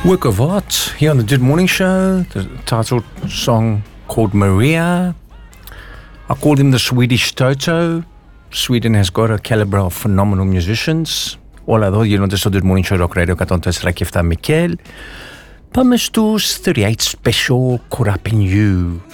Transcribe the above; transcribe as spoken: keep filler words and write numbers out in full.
Work of art here on the Good Morning Show. The title song called Maria. I called him the Swedish Toto. Sweden has got a caliber of phenomenal musicians. Although you know, this is the Good Morning Show, Rock Radio, Katontes Rakifta Mikel. Pumistus thirty-eight special caught up in you.